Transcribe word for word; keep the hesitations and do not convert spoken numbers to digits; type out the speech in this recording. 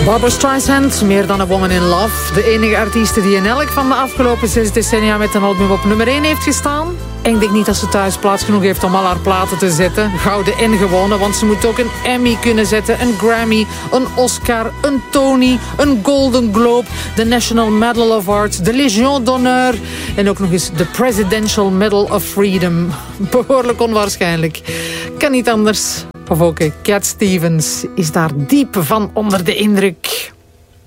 Barbra Streisand, meer dan A Woman in Love. De enige artieste die in elk van de afgelopen zes decennia met een album op nummer één heeft gestaan. En ik denk niet dat ze thuis plaats genoeg heeft om al haar platen te zetten. Gouden en gewonnen, want ze moet ook een Emmy kunnen zetten. Een Grammy, een Oscar, een Tony, een Golden Globe, de National Medal of Arts, de Légion d'honneur en ook nog eens de Presidential Medal of Freedom. Behoorlijk onwaarschijnlijk. Kan niet anders. Of ook Cat Stevens is daar diep van onder de indruk.